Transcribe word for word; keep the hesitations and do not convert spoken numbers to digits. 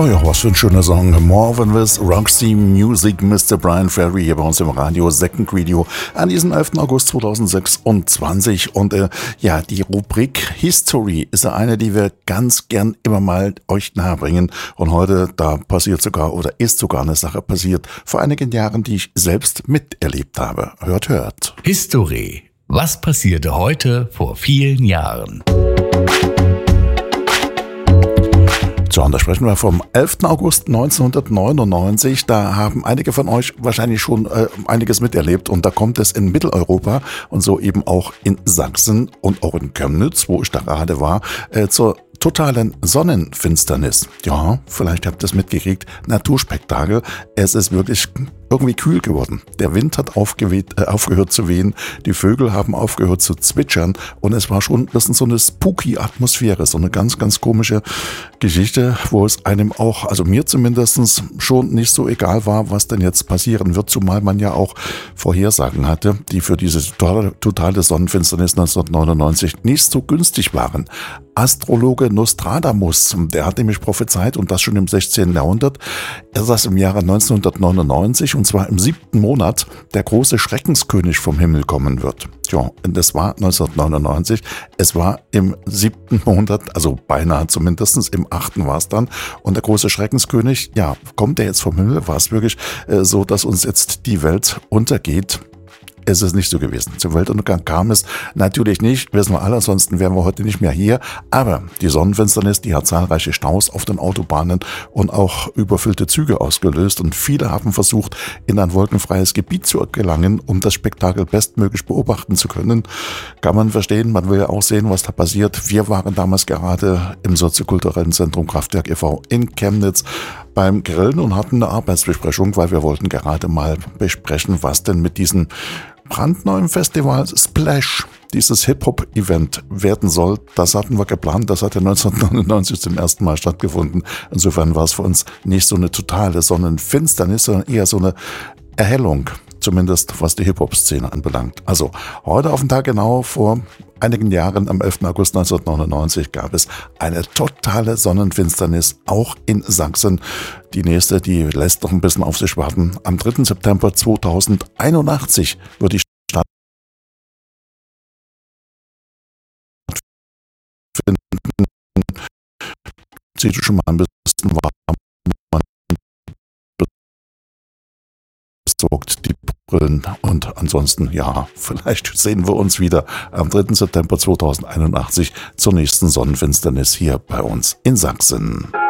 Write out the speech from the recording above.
Oh ja, was für ein schöner Song. Marvin with Roxy Music, Mister Brian Ferry hier bei uns im Radio Second Radio an diesem elften August zweitausendsechsundzwanzig. Und äh, ja, die Rubrik History ist ja eine, die wir ganz gern immer mal euch nahebringen. Und heute, da passiert sogar oder ist sogar eine Sache passiert vor einigen Jahren, die ich selbst miterlebt habe. Hört, hört. History. Was passierte heute vor vielen Jahren? So, und da sprechen wir vom elften August neunzehnhundertneunundneunzig. Da haben einige von euch wahrscheinlich schon äh, einiges miterlebt. Und da kommt es in Mitteleuropa und so eben auch in Sachsen und auch in Chemnitz, wo ich da gerade war, äh, zur totalen Sonnenfinsternis. Ja, vielleicht habt ihr es mitgekriegt. Naturspektakel. Es ist wirklich irgendwie kühl geworden. Der Wind hat aufgeweht, äh, aufgehört zu wehen. Die Vögel haben aufgehört zu zwitschern. Und es war schon ein bisschen so eine spooky Atmosphäre. So eine ganz, ganz komische Geschichte, wo es einem auch, also mir zumindest schon nicht so egal war, was denn jetzt passieren wird. Zumal man ja auch Vorhersagen hatte, die für diese totale, totale Sonnenfinsternis neunzehnhundertneunundneunzig nicht so günstig waren. Astrologe Nostradamus, der hat nämlich prophezeit, und das schon im sechzehnten Jahrhundert, er saß im Jahre neunzehnhundertneunundneunzig, und zwar im siebten Monat, der große Schreckenskönig vom Himmel kommen wird. Tja, und das war neunzehnhundertneunundneunzig, es war im siebten Monat, also beinahe zumindest, im achten war es dann, und der große Schreckenskönig, ja, kommt der jetzt vom Himmel? War es wirklich äh, so, dass uns jetzt die Welt untergeht? Es ist nicht so gewesen. Zum Weltuntergang kam es natürlich nicht, wissen wir alle, ansonsten wären wir heute nicht mehr hier. Aber die Sonnenfinsternis, die hat zahlreiche Staus auf den Autobahnen und auch überfüllte Züge ausgelöst. Und viele haben versucht, in ein wolkenfreies Gebiet zu gelangen, um das Spektakel bestmöglich beobachten zu können. Kann man verstehen, man will ja auch sehen, was da passiert. Wir waren damals gerade im soziokulturellen Zentrum Kraftwerk e V in Chemnitz beim Grillen und hatten eine Arbeitsbesprechung, weil wir wollten gerade mal besprechen, was denn mit diesem brandneuen Festival Splash, dieses Hip-Hop-Event werden soll. Das hatten wir geplant, das hat ja neunzehnhundertneunundneunzig zum ersten Mal stattgefunden. Insofern war es für uns nicht so eine totale Sonnenfinsternis, sondern eher so eine Erhellung, zumindest was die Hip-Hop-Szene anbelangt. Also heute auf den Tag genau vor einigen Jahren, am elften August neunzehnhundertneunundneunzig, gab es eine totale Sonnenfinsternis, auch in Sachsen. Die nächste, die lässt noch ein bisschen auf sich warten. Am dritten September zweitausendeinundachtzig wird die Stadt finden. Sieht schon mal ein bisschen warm. Besorgt die Brillen, und ansonsten, ja, vielleicht sehen wir uns wieder am dritten September zweitausendeinundachtzig zur nächsten Sonnenfinsternis hier bei uns in Sachsen.